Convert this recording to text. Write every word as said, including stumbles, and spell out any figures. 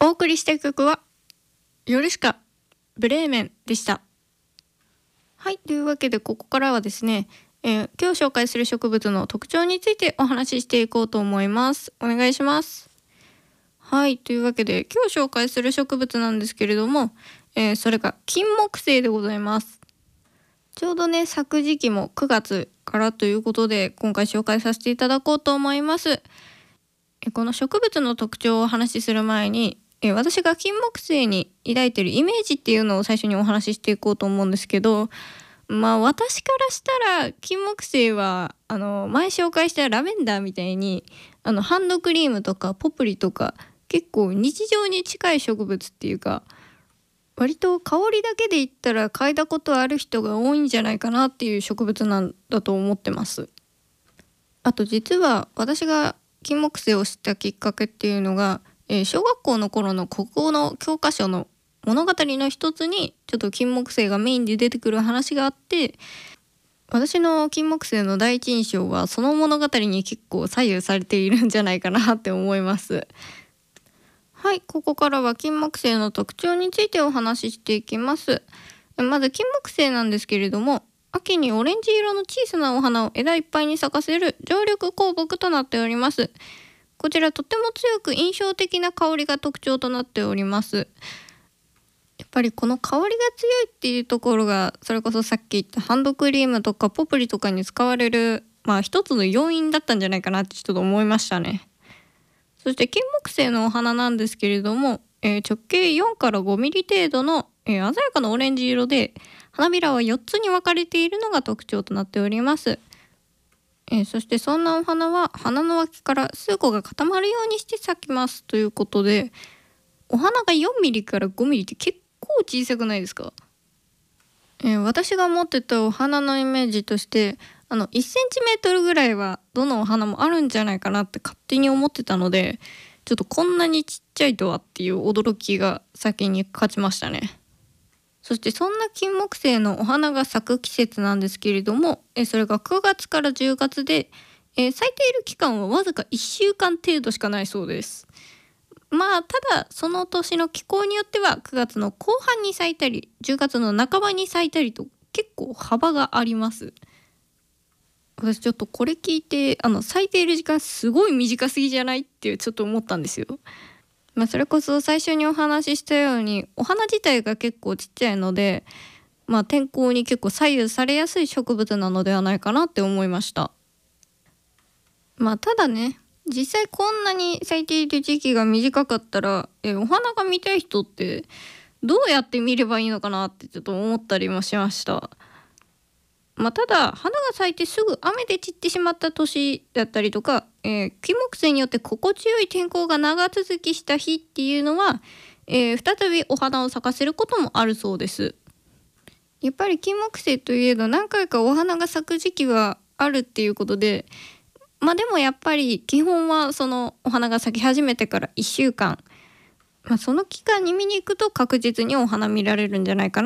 お送りした曲はヨルシカブレーメンでした。はい、というわけでここからはですね、えー、今日紹介する植物の特徴についてお話ししていこうと思います。お願いします。はい、というわけで今日紹介する植物なんですけれども、えー、それが金木犀でございます。ちょうどね、咲く時期もくがつからということで今回紹介させていただこうと思います。えこの植物の特徴をお話しする前に、え私が金木犀に抱いているイメージっていうのを最初にお話ししていこうと思うんですけど、まあ私からしたら金木犀はあの前紹介したラベンダーみたいにあのハンドクリームとかポプリとか結構日常に近い植物っていうか、割と香りだけで言ったら嗅いだことある人が多いんじゃないかなっていう植物なんだと思ってます。あと実は私が金木犀を知ったきっかけっていうのが、えー、小学校の頃の国語の教科書の物語の一つにちょっと金木犀がメインで出てくる話があって、私の金木犀の第一印象はその物語に結構左右されているんじゃないかなって思います。はい、ここからは金木犀の特徴についてお話ししていきます。まず金木犀なんですけれども、秋にオレンジ色の小さなお花を枝いっぱいに咲かせる常緑高木となっております。こちらとても強く印象的な香りが特徴となっております。やっぱりこの香りが強いっていうところが、それこそさっき言ったハンドクリームとかポプリとかに使われるまあ一つの要因だったんじゃないかなってちょっと思いましたね。そして金木犀のお花なんですけれども、えー、直径よんからごミリ程度の、えー、鮮やかなオレンジ色で、花びらはよっつに分かれているのが特徴となっております。えー、そしてそんなお花は花の脇から数個が固まるようにして咲きますということで、お花がよんミリからごミリって結構小さくないですか？えー、私が持ってたお花のイメージとして、あのいっセンチメートルぐらいはどのお花もあるんじゃないかなって勝手に思ってたので、ちょっとこんなにちっちゃいとはっていう驚きが先に勝ちましたね。そしてそんな金木犀のお花が咲く季節なんですけれども、えそれがくがつからじゅうがつで、えー、咲いている期間はわずかいっしゅうかん程度しかないそうです。まあただその年の気候によってはくがつの後半に咲いたりじゅうがつの半ばに咲いたりと結構幅があります。私ちょっとこれ聞いて、あの咲いている時間すごい短すぎじゃないってちょっと思ったんですよ。まあ、それこそ最初にお話ししたようにお花自体が結構ちっちゃいので、まあ、天候に結構左右されやすい植物なのではないかなって思いました。まあただね、実際こんなに咲いている時期が短かったらえお花が見たい人ってどうやって見ればいいのかなってちょっと思ったりもしました。まあ、ただ花が咲いてすぐ雨で散ってしまった年だったりとか、えー、金木犀によって心地よい天候が長続きした日っていうのは、えー、再びお花を咲かせることもあるそうです。やっぱり金木犀といえど何回かお花が咲く時期はあるっていうことで、まあでもやっぱり基本はそのお花が咲き始めてからいっしゅうかん、まあ、その期間に見に行くと確実にお花見られるんじゃないかな